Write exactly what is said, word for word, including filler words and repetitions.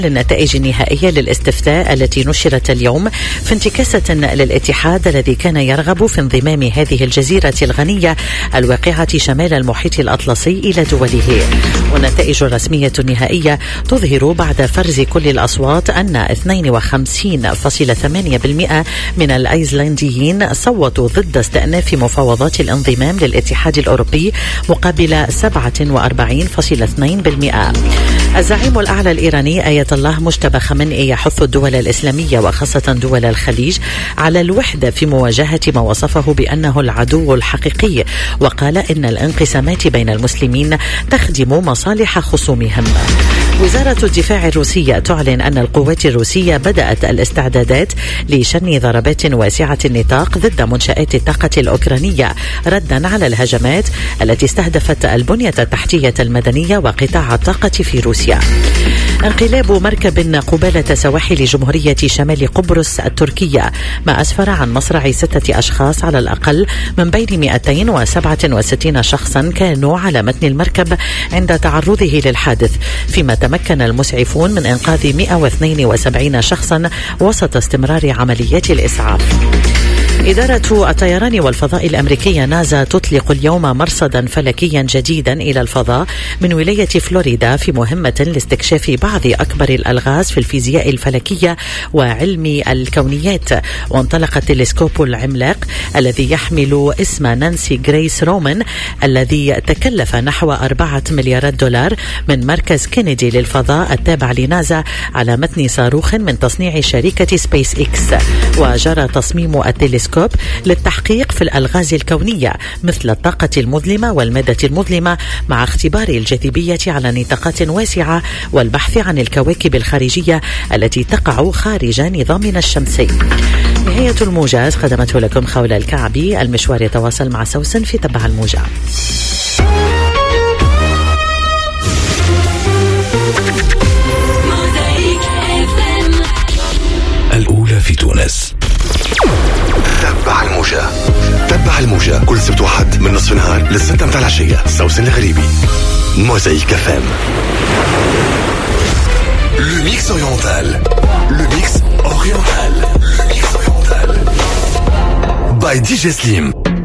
النتائج النهائية للاستفتاء التي نشرت اليوم في انتكاسة للاتحاد الذي كان يرغب في انضمام هذه الجزيرة الغنية الواقعة شمال المحيط الأطلسي إلى دوله. والنتائج الرسمية النهائية تظهر بعد فرز كل الأصوات أن اثنين وخمسين فاصلة ثمانية بالمئة من الأيسلنديين صوتوا ضد استئناف مفاوضات الانضمام للاتحاد الأوروبي مقابل سبعة وأربعين فاصلة اثنين بالمئة. الزعيم الأعلى الإيراني آية الله مجتبى خامنئي يحث الدول الإسلامية وخاصة دول الخليج على الوحدة في مواجهة ما وصفه بأنه العدو الحقيقي، وقال إن الانقسامات بين المسلمين تخدم مصالح خصومهم. وزارة الدفاع الروسية تعلن أن القوات الروسية بدأت الاستعدادات لشن ضربات واسعة النطاق ضد منشآت الطاقة الأوكرانية ردا على الهجمات التي استهدفت البنية التحتية المدنية وقطاع الطاقة في روسيا. انقلاب مركب قبالة سواحل جمهورية شمال قبرص التركية ما أسفر عن مصرع ستة أشخاص على الأقل من بين مئتين وسبعة وستين شخصا كانوا على متن المركب عند تعرضه للحادث، فيما تمكن المسعفون من إنقاذ مئة واثنين وسبعين شخصا وسط استمرار عمليات الإسعاف. إدارة الطيران والفضاء الأمريكية نازا تطلق اليوم مرصدا فلكيا جديدا إلى الفضاء من ولاية فلوريدا في مهمة لاستكشاف بعض أكبر الألغاز في الفيزياء الفلكية وعلم الكونيات. وانطلق التلسكوب العملاق الذي يحمل اسم نانسي غريس رومان الذي تكلف نحو أربعة مليارات دولار من مركز كينيدي للفضاء التابع لنازا على متن صاروخ من تصنيع شركة سبيس إكس. وجرى تصميم التلسكوب للتحقيق في الألغاز الكونية مثل الطاقة المظلمة والمادة المظلمة مع اختبار الجاذبية على نطاقات واسعة والبحث عن الكواكب الخارجية التي تقع خارج نظامنا الشمسي. نهاية الموجز قدمته لكم خولة الكعبي. المشوار يتواصل مع سوسن في تبع الموجة. الأولى في تونس. تبع الموجة. تبع الموجة كل سبت واحد من نصف النهار للستة متاع العشية. سوسن الغريبي. موزايك اف ام. Le mix oriental. Le mix oriental. Le mix oriental. By D J Slim.